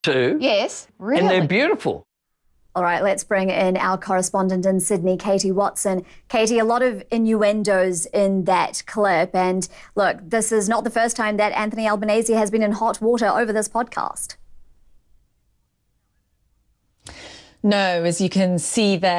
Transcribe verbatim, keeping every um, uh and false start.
to. Yes, really. And they're beautiful. All right, let's bring in our correspondent in Sydney, Katie Watson. Katie, a lot of innuendos in that clip. And look, this is not the first time that Anthony Albanese has been in hot water over this podcast. No, as you can see there,